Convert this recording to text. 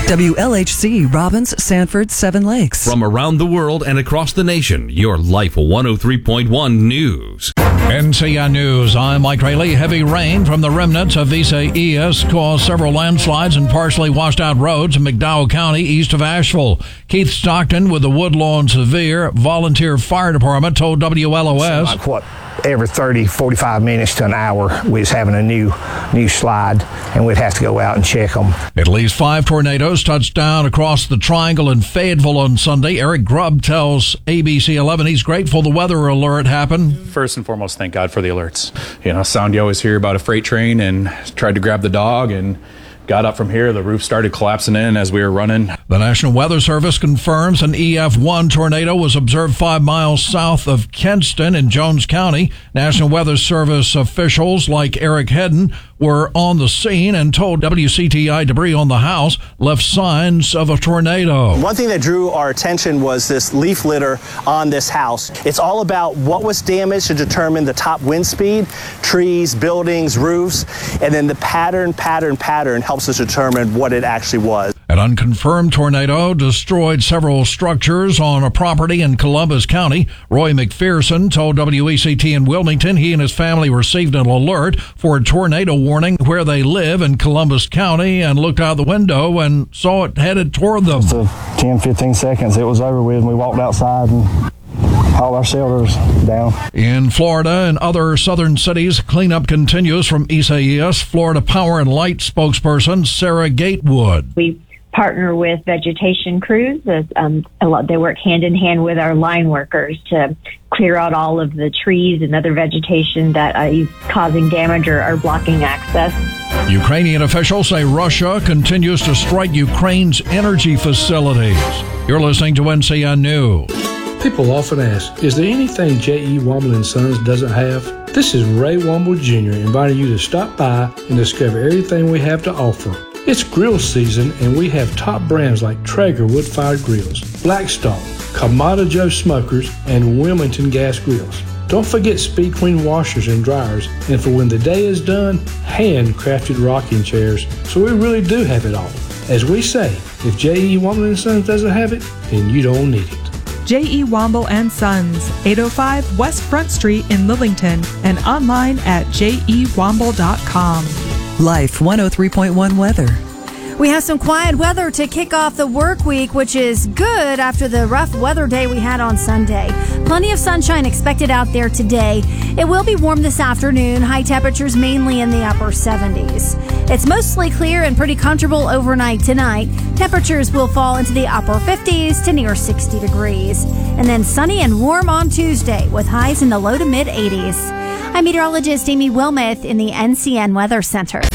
WLHC, Robbins, Sanford, Seven Lakes. From around the world and across the nation, your Life 103.1 News. NCN News, I'm Mike Rayleigh. Heavy rain from the remnants of Isaias caused several landslides and partially washed out roads in McDowell County east of Asheville. Keith Stockton with the Woodlawn Severe Volunteer Fire Department told WLOS. Like what, every 30, 45 minutes to an hour, we was having a new slide, and we'd have to go out and check them. At least 5 tornadoes touched down across the Triangle in Fayetteville on Sunday. Eric Grubb tells ABC 11 he's grateful the weather alert happened. First and foremost, thank God for the alerts. Sound you always hear about a freight train, and tried to grab the dog and got up from here. The roof started collapsing in as we were running. The National Weather Service confirms an EF1 tornado was observed 5 miles south of Kenston in Jones County. National Weather Service officials like Eric Hedden were on the scene and told WCTI debris on the house left signs of a tornado. One thing that drew our attention was this leaf litter on this house. It's all about what was damaged to determine the top wind speed, trees, buildings, roofs, and then the pattern helps us determine what it actually was. An unconfirmed tornado destroyed several structures on a property in Columbus County. Roy McPherson told WECT in Wilmington he and his family received an alert for a tornado warning where they live in Columbus County and looked out the window and saw it headed toward them. So 10, 15 seconds, it was over with, and we walked outside and all our shelters down. In Florida and other southern cities, cleanup continues from Isaias. Florida Power and Light spokesperson Sarah Gatewood. We partner with vegetation crews. They work hand in hand with our line workers to clear out all of the trees and other vegetation that is causing damage or blocking access. Ukrainian officials say Russia continues to strike Ukraine's energy facilities. You're listening to NCN News. People often ask, is there anything J.E. Womble & Sons doesn't have? This is Ray Womble Jr. inviting you to stop by and discover everything we have to offer. It's grill season, and we have top brands like Traeger wood-fired grills, Blackstone, Kamada Joe smokers, and Wilmington gas grills. Don't forget Speed Queen washers and dryers, and for when the day is done, handcrafted rocking chairs. So we really do have it all. As we say, if J.E. Womble & Sons doesn't have it, then you don't need it. J.E. Womble & Sons, 805 West Front Street in Lillington, and online at jewomble.com. Life 103.1 weather. We have some quiet weather to kick off the work week, which is good after the rough weather day we had on Sunday. Plenty of sunshine expected out there today. It will be warm this afternoon, high temperatures mainly in the upper 70s. It's mostly clear and pretty comfortable overnight tonight. Temperatures will fall into the upper 50s to near 60 degrees. And then sunny and warm on Tuesday with highs in the low to mid 80s. I'm meteorologist Amy Wilmoth in the NCN Weather Center.